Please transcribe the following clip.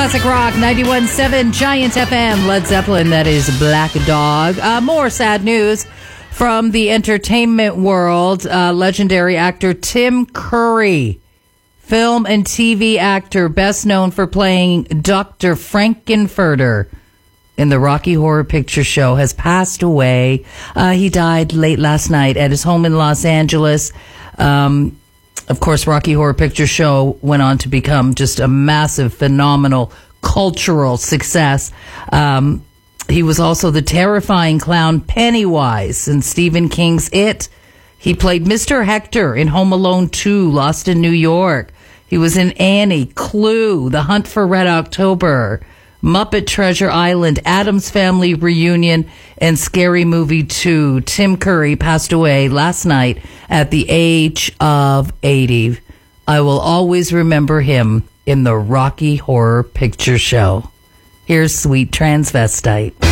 Classic Rock 91.7 Giant FM. Led Zeppelin, that is Black Dog. More sad news from the entertainment world. Legendary actor Tim Curry, film and TV actor, best known for playing Dr. Frankenfurter in the Rocky Horror Picture Show, has passed away. He died late last night at his home in Los Angeles. Of course, Rocky Horror Picture Show went on to become just a massive, phenomenal cultural success. He was also the terrifying clown Pennywise in Stephen King's It. He played Mr. Hector in Home Alone 2, Lost in New York. He was in Annie, Clue, The Hunt for Red October, Muppet Treasure Island, Addams Family Reunion, and Scary Movie 2. Tim Curry passed away last night at the age of 80. I will always remember him in the Rocky Horror Picture Show. Here's Sweet Transvestite.